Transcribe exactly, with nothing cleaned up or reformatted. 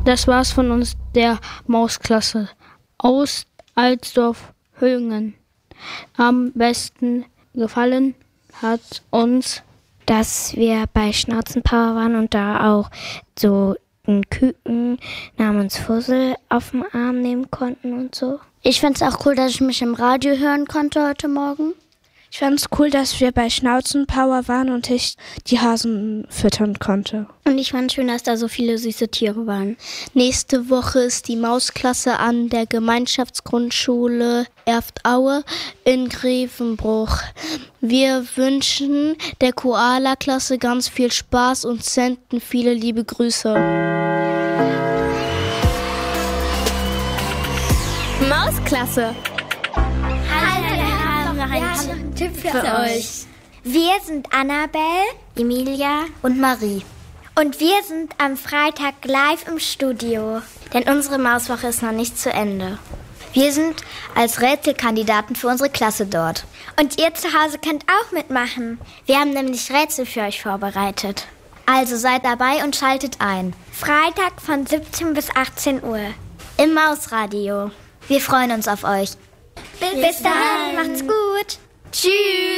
Das war's von uns, der Mausklasse aus Alsdorf-Höllingen. Am besten gefallen hat uns, dass wir bei Schnauzenpower waren und da auch so einen Küken namens Fussel auf den Arm nehmen konnten und so. Ich fand es auch cool, dass ich mich im Radio hören konnte heute Morgen. Ich fand es cool, dass wir bei Schnauzenpower waren und ich die Hasen füttern konnte. Und ich fand es schön, dass da so viele süße Tiere waren. Nächste Woche ist die Mausklasse an der Gemeinschaftsgrundschule Erftaue in Grevenbruch. Wir wünschen der Koala-Klasse ganz viel Spaß und senden viele liebe Grüße. Mausklasse. Wir haben einen Tipp für, für euch. Wir sind Annabelle, Emilia und Marie. Und wir sind am Freitag live im Studio. Denn unsere Mauswoche ist noch nicht zu Ende. Wir sind als Rätselkandidaten für unsere Klasse dort. Und ihr zu Hause könnt auch mitmachen. Wir haben nämlich Rätsel für euch vorbereitet. Also seid dabei und schaltet ein. Freitag von siebzehn bis achtzehn Uhr. Im Mausradio. Wir freuen uns auf euch. Bis, Bis dann. Macht's gut. Tschüss.